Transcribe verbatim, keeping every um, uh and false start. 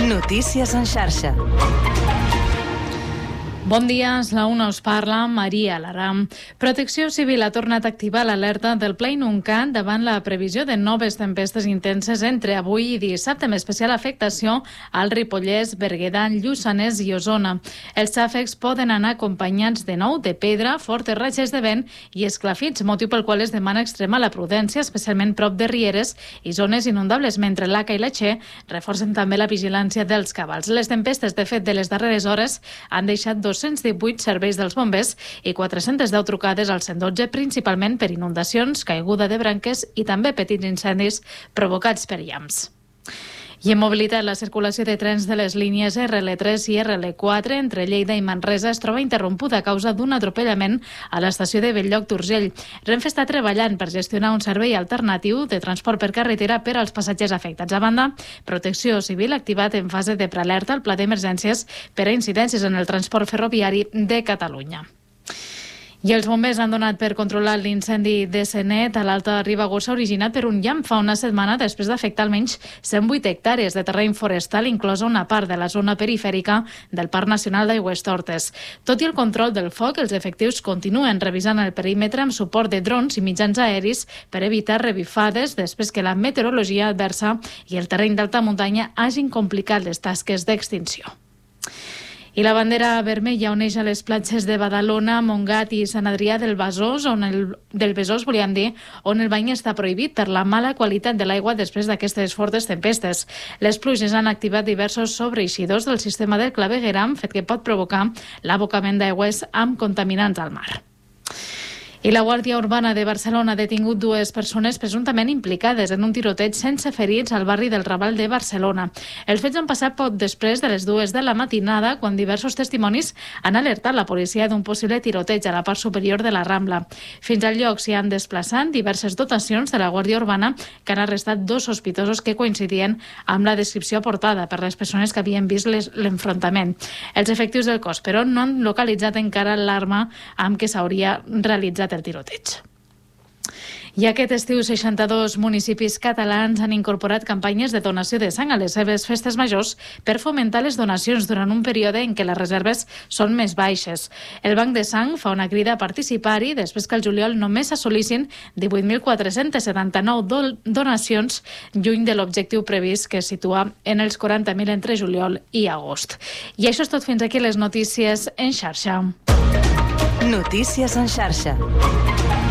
Notícies en xarxa. Bon dia, és la una, us parla Maria Laram. Protecció Civil ha tornat a activar l'alerta del Pla Inuncat davant la previsió de noves tempestes intenses entre avui i dissabte, amb especial afectació al Ripollès, Berguedà, Lluçanès i Osona. Els xàfecs poden anar acompanyats de nou de pedra, fortes ratxes de vent i esclafits, motiu pel qual es demana extrema la prudència, especialment prop de rieres i zones inundables, mentre l'A C A i la Che reforcen també la vigilància dels cabals. Les tempestes, de fet, de les darreres hores han deixat dos-cents divuit serveis dels bombers i quatre-cents deu trucades al cent dotze, principalment per inundacions, caiguda de branques i també petits incendis provocats per llamps. I en mobilitat, la circulació de trens de les línies R L tres i R L quatre entre Lleida i Manresa es troba interrompuda a causa d'un atropellament a l'estació de Bell-lloc d'Urgell. Renfe està treballant per gestionar un servei alternatiu de transport per carretera per als passatgers afectats. A banda, Protecció Civil ha activat en fase de prealerta el pla d'emergències per a incidències en el transport ferroviari de Catalunya. I els bombers han donat per controlar l'incendi de Senet a l'Alta Ribagorça, originat per un llamp fa una setmana després d'afectar almenys cent vuit hectàrees de terreny forestal, inclosa una part de la zona perifèrica del Parc Nacional d'Aigüestortes. Tot i el control del foc, els efectius continuen revisant el perímetre amb suport de drons i mitjans aeris per evitar revifades després que la meteorologia adversa i el terreny d'alta muntanya hagin complicat les tasques d'extinció. I la bandera vermella uneix a les platges de Badalona, Montgat i Sant Adrià del Besòs, on el, del Besòs, volíem dir, on el bany està prohibit per la mala qualitat de l'aigua després d'aquestes fortes tempestes. Les pluges han activat diversos sobreeixidors del sistema del clavegueram, fet que pot provocar l'abocament d'aigües amb contaminants al mar. I la Guàrdia Urbana de Barcelona ha detingut dues persones presumptament implicades en un tiroteig sense ferits al barri del Raval de Barcelona. Els fets han passat poc després de les dues de la matinada, quan diversos testimonis han alertat la policia d'un possible tiroteig a la part superior de la Rambla. Fins al lloc s'hi han desplaçat diverses dotacions de la Guàrdia Urbana que han arrestat dos sospitosos que coincidien amb la descripció aportada per les persones que havien vist l'enfrontament. Els efectius del cos, però, no han localitzat encara l'arma amb què s'hauria realitzat el tiroteig. I aquest estiu, seixanta-dos municipis catalans han incorporat campanyes de donació de sang a les seves festes majors per fomentar les donacions durant un període en què les reserves són més baixes. El Banc de Sang fa una crida a participar-hi després que al juliol només s'assolissin divuit mil quatre-cents setanta-nou donacions, lluny de l'objectiu previst, que es situa en els quaranta mil entre juliol i agost. I això és tot, fins aquí les notícies en xarxa. Notícies en xarxa.